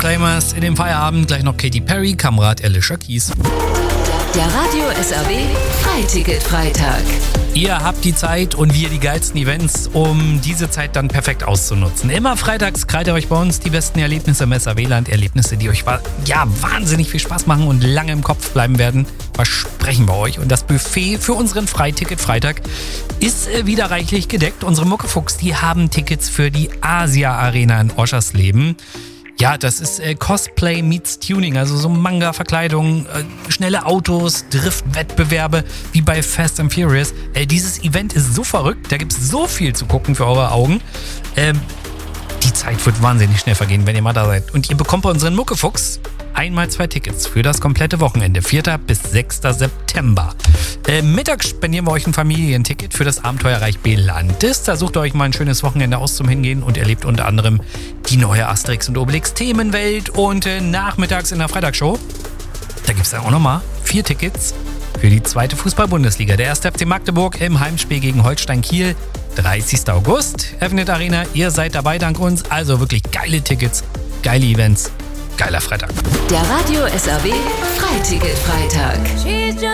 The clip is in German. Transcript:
Gleich mal in dem Feierabend, gleich noch Katy Perry, Kamerad Alicia Keys. Der Radio SRW Freiticket-Freitag. Ihr habt die Zeit und wir die geilsten Events, um diese Zeit dann perfekt auszunutzen. Immer freitags krallt ihr euch bei uns die besten Erlebnisse im SRW-Land. Erlebnisse, die euch wahnsinnig viel Spaß machen und lange im Kopf bleiben werden. Versprechen wir euch. Und das Buffet für unseren Freiticket-Freitag ist wieder reichlich gedeckt. Unsere Muckefuchs, die haben Tickets für die Asia-Arena in Oschersleben. Ja, das ist Cosplay meets Tuning, also so Manga-Verkleidung, schnelle Autos, Driftwettbewerbe wie bei Fast and Furious. Dieses Event ist so verrückt, da gibt es so viel zu gucken für eure Augen. Die Zeit wird wahnsinnig schnell vergehen, wenn ihr mal da seid. Und ihr bekommt bei unseren Muckefuchs einmal 2 Tickets für das komplette Wochenende, 4. bis 6. September. Mittags spendieren wir euch ein Familienticket für das Abenteuerreich Belantis. Da sucht ihr euch mal ein schönes Wochenende aus zum Hingehen und erlebt unter anderem die neue Asterix und Obelix Themenwelt. Und nachmittags in der Freitagsshow, da gibt es dann auch nochmal 4 Tickets für die 2. Fußball-Bundesliga. Der 1. FC Magdeburg im Heimspiel gegen Holstein Kiel. 30. August, Evenet Arena. Ihr seid dabei dank uns. Also wirklich geile Tickets, geile Events, geiler Freitag. Der Radio SRW Freiticket-Freitag.